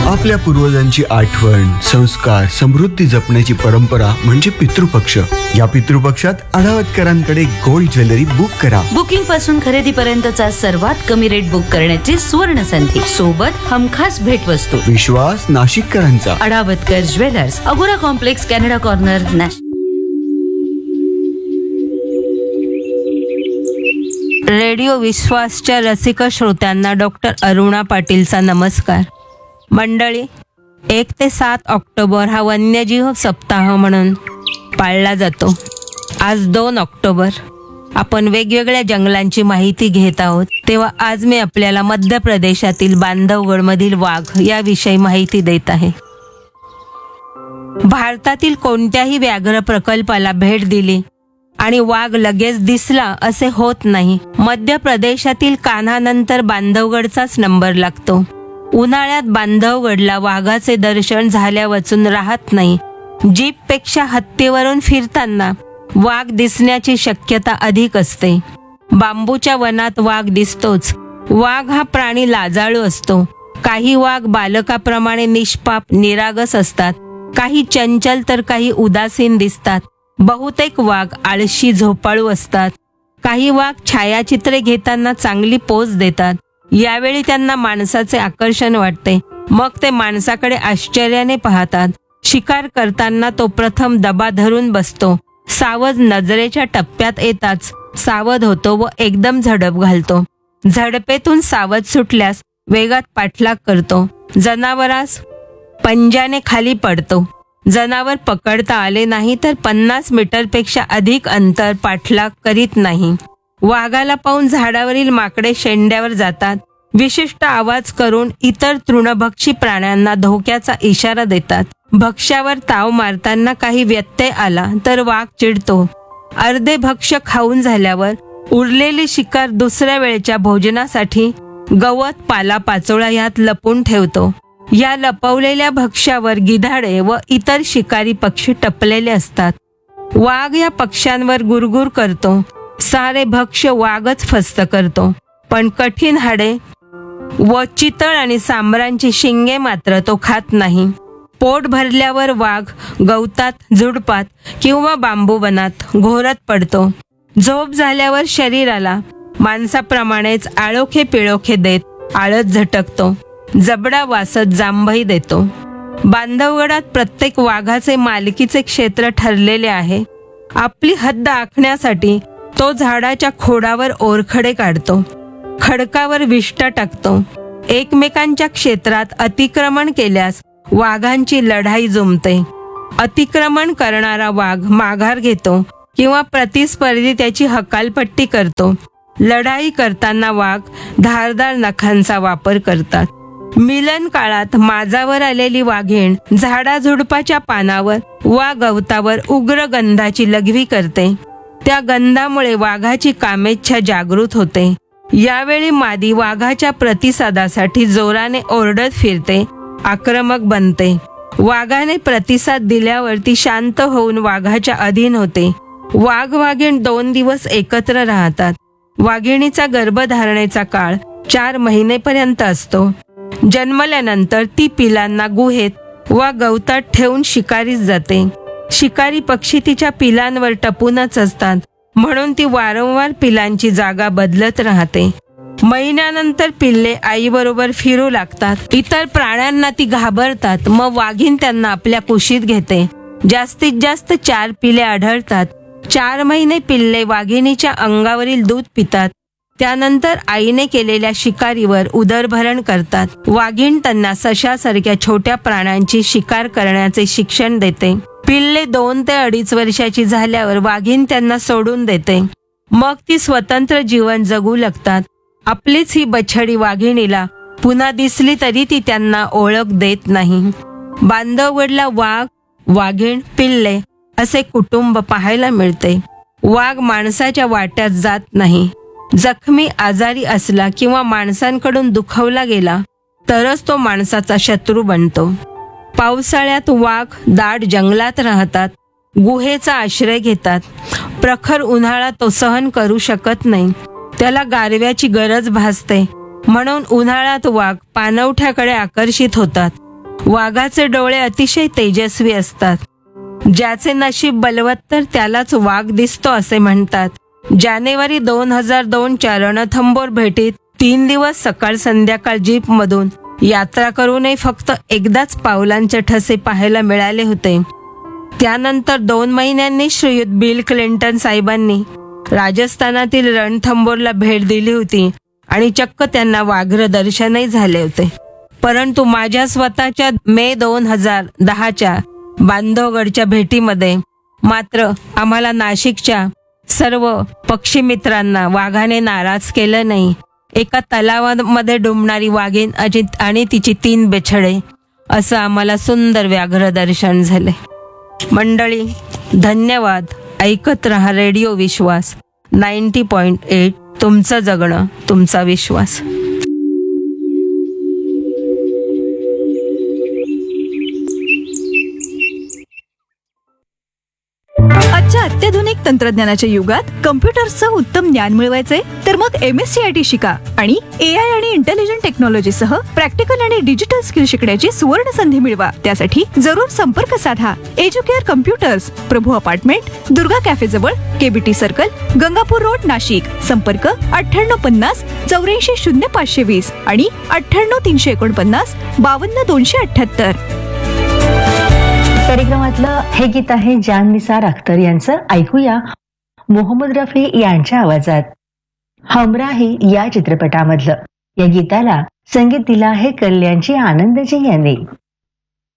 आपल्या पूर्वजांची आठवण, संस्कार, समृद्धी जपण्याची परंपरा म्हणजे पितृपक्ष. या पितृपक्षात अडावतकरांकडे गोल्ड ज्वेलरी बुक करा. बुकिंग पासून खरेदीपर्यंतचा सर्वात कमी रेट बुक करण्याची सुवर्ण संधी, सोबत हमखास भेटवस्तू. विश्वास नाशिककरांचा. अडावतकर ज्वेलर्स, अगोरा complex, Canada corner, Nashik. Radio विश्वासच्या रसिक श्रोत्यांना डॉक्टर अरुणा पाटीलचा नमस्कार. मंडळी, 1 ते 7 ऑक्टोबर हा वन्यजीव सप्ताह म्हणून पाळला जातो. आज 2 ऑक्टोबर. आपण वेगवेगळ्या जंगलांची माहिती घेत आहोत. तेव्हा आज मी आपल्याला मध्य प्रदेशातील बांधवगडमधील वाघ याविषयी माहिती देत आहे. भारतातील कोणत्याही व्याघ्र प्रकल्पाला भेट दिली आणि वाघ लगेच दिसला असे होत नाही. मध्य प्रदेशातील कान्हानंतर बांधवगडचाच नंबर लागतो. उन्हाळ्यात बांधवगडला वाघाचे दर्शन झाल्यावाचून राहत नाही. जीपपेक्षा हत्तीवरून फिरताना वाघ दिसण्याची शक्यता अधिक असते. बांबूच्या वनात वाघ दिसतोच. वाघ हा प्राणी लाजाळू असतो. काही वाघ बालकाप्रमाणे निष्पाप निरागस असतात. काही चंचल तर काही उदासीन दिसतात. बहुतेक वाघ आळशी झोपाळू असतात. काही वाघ छायाचित्रे घेताना चांगली पोज देतात. यावेळी त्यांना माणसाचे आकर्षण वाटते. मग ते माणसाकडे आश्चर्याने पाहतात. शिकार करताना तो प्रथम दबा धरून बसतो. सावज नजरेच्या टप्प्यात येताच सावध होतो व एकदम झडप घालतो. झडपेतून सावध सुटल्यास वेगात पाठलाग करतो. जनावरास पंजाने खाली पडतो. जनावर पकडता आले नाही तर 50 मीटरपेक्षा अधिक अंतर पाठलाग करीत नाही. वाघाला पाहून झाडावरील माकडे शेंड्यावर जातात. विशिष्ट आवाज करून इतर तृणभक्षी प्राण्यांना धोक्याचा इशारा देतात. भक्ष्यावर ताव मारताना काही व्यत्यय आला तर वाघ चिडतो. अर्धे भक्ष्य खाऊन झाल्यावर उरलेली शिकार दुसऱ्या वेळेच्या भोजनासाठी गवत, पालापाचोळा यात लपून ठेवतो. या लपवलेल्या भक्ष्यावर गिधाडे व इतर शिकारी पक्षी टपलेले असतात. वाघ या पक्ष्यांवर गुरगुर करतो. सारे भक्ष्य वाघच फस्त करतो, पण कठीण हाडे व चितळ आणि सांबरांची शिंगे मात्र तो खात नाही. पोट भरल्यावर वाघ गवतात, झुडपात किंवा बांबू वनात घोरत पडतो. झोप झाल्यावर शरीराला माणसाप्रमाणेच आळोखे पिळोखे देत आळत झटकतो. जबडा वासत जांभई देतो. बांधवगडात प्रत्येक वाघाचे मालकीचे क्षेत्र ठरलेले आहे. आपली हद्द आखण्यासाठी तो झाडाच्या खोडावर ओरखडे काढतो. खडकावर विष्ठा टाकतो. एकमेकांच्या क्षेत्रात अतिक्रमण केल्यास वाघांची लढाई जुंपते. अतिक्रमण करणारा वाघ माघार घेतो किंवा प्रतिस्पर्धी त्याची हकालपट्टी करतो. लढाई करताना वाघ धारदार नखांचा वापर करतात. मिलन काळात माजावर आलेली वाघीण झाडाझुडपाच्या पानावर वा गवतावर उग्र गंधाची लघवी करते. त्या गंधामुळे वाघाची कामेच्छा जागृत होते. यावेळी मादी वाघाच्या प्रतिसादासाठी जोराने ओरडत फिरते, आक्रमक बनते. वाघाने प्रतिसाद दिल्यावर ती शांत होऊन वाघाच्या अधीन होते. वाघ वाघीण 2 दिवस एकत्र राहतात. वाघिणीचा गर्भधारणेचा काळ 4 महिनेपर्यंत असतो. जन्मल्यानंतर ती पिलांना गुहेत वा गवतात ठेवून शिकारीस जाते. शिकारी पक्षी तिच्या पिलांवर टपूनच असतात, म्हणून ती वारंवार पिलांची जागा बदलत राहते. महिन्यानंतर पिल्ले आईबरोबर फिरू लागतात. इतर प्राण्यांना ती घाबरतात. मग वाघीण त्यांना आपल्या कुशीत घेते. जास्तीत जास्त 4 पिले आढळतात. 4 महिने पिल्ले वाघिणीच्या अंगावरील दूध पितात. त्यानंतर आईने केलेल्या शिकारीवर उदरभरण करतात. वाघीण त्यांना सशासारख्या छोट्या प्राण्यांची शिकार करण्याचे शिक्षण देते. पिल्ले 2 ते 2.5 वर्षाची झाल्यावर वाघीण त्यांना सोडून देते. मग ती स्वतंत्र जीवन जगू लागतात. आपलीच ही बछडी वाघिणीला पुन्हा दिसली तरी ती त्यांना ओळख देत नाही. बांधवगडला वाघ, वाघीण, पिल्ले असे कुटुंब पाहायला मिळते. वाघ माणसाच्या वाट्यात जात नाही. जखमी, आजारी असला किंवा माणसांकडून दुखावला गेला तरच तो माणसाचा शत्रू बनतो. पावसाळ्यात वाघ दाट जंगलात राहतात. गुहेचा आश्रय घेतात. प्रखर उन्हाळा तो सहन करू शकत नाही. त्याला गारव्याची गरज भासते. म्हणून उन्हाळ्यात वाघ पाणवठ्याकडे आकर्षित होतात. वाघाचे डोळे अतिशय तेजस्वी असतात. ज्याचे नशीब बलवत्तर त्यालाच वाघ दिसतो असे म्हणतात. जानेवारी 2002च्या रणथंबोर भेटीत 3 दिवस सकाळ संध्याकाळ जीपमधून यात्रा करूनही फक्त एकदाच पावलांचे ठसे पाहायला मिळाले होते. त्यानंतर 2 महिन्यांनी श्रीयुत बिल क्लिंटन साहेबांनी राजस्थानातील रणथंबोरला भेट दिली होती आणि चक्क त्यांना व्याघ्र दर्शनही झाले होते. परंतु माझ्या स्वतःच्या मे 2010च्या बांधवगडच्या भेटीमध्ये मात्र आम्हाला नाशिकच्या सर्व पक्षी मित्रांना वाघाने नाराज केलं नाही. एका तलावामध्ये डुंबणारी वाघीण आणि तिची 3 बेछडे असं आम्हाला सुंदर व्याघ्र दर्शन झाले. मंडळी, धन्यवाद. ऐकत रहा रेडिओ विश्वास 90.8. तुमचं जगणं तुमचा विश्वास. आजच्या अत्याधुनिक तंत्रज्ञानाच्या युगात कम्प्युटर्सचं उत्तम ज्ञान मिळवायचंय तर मग MSCIT शिका आणि AI आणि इंटेलिजंट टेक्नॉलॉजीसह प्रॅक्टिकल आणि डिजिटल स्किल शिकण्याची सुवर्ण संधी मिळवा. त्यासाठी जरूर संपर्क साधा. एज्युकेअर कम्प्युटर्स, प्रभू अपार्टमेंट, दुर्गा कॅफे जवळ, KBT circle, Gangapur road, Nashik. संपर्क 9850 84 0520 आणि 98 349 52 278. कार्यक्रमातलं हे गीत आहे जान निसार अख्तर यांचं. ऐकूया मोहम्मद रफी यांच्या आवाजात. हमराही या चित्रपटामधलं. या गीताला संगीत दिलं आहे कल्याणची आनंदजी यांनी.